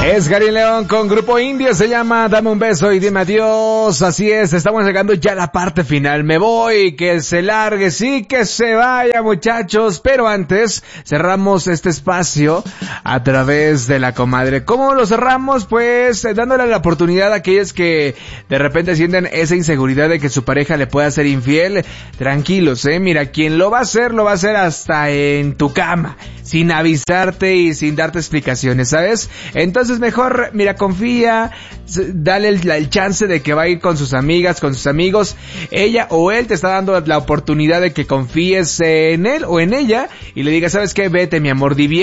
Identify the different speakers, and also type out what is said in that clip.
Speaker 1: Es Gary León con Grupo Indio, se llama Dame un beso y dime adiós. Así es, estamos llegando ya a la parte final. Me voy, que se largue, sí, que se vaya, muchachos. Pero antes, cerramos este espacio a través de la comadre. ¿Cómo lo cerramos? Pues dándole la oportunidad a aquellos que de repente sienten esa inseguridad de que su pareja le pueda ser infiel. Tranquilos, mira, quien lo va a hacer hasta en tu cama, sin avisarte y sin darte explicaciones, ¿sabes? Entonces mejor, mira, confía, dale el chance de que va a ir con sus amigas, con sus amigos. Ella o él te está dando la oportunidad de que confíes en él o en ella y le digas, ¿sabes qué? Vete, mi amor, diviértete.